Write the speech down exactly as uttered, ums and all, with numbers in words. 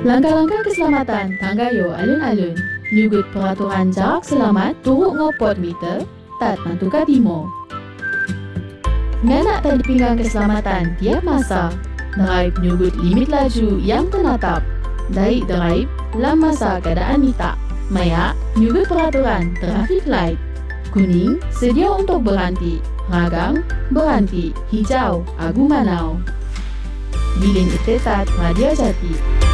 Langkah-langkah keselamatan tanggayo alun-alun, nyugut peraturan jarak selamat turut ngopot meter, tat mantuka timo. Nganak tadi pinggang keselamatan tiap masa, drive nyugut limit laju yang tenatap. Daik drive, lam masa keadaan mita. Maya, nyugut peraturan traffic light. Kuning, sedia untuk berhenti. Ragang, berhenti. Hijau, agu manau. Bilin itetat Radio Jati.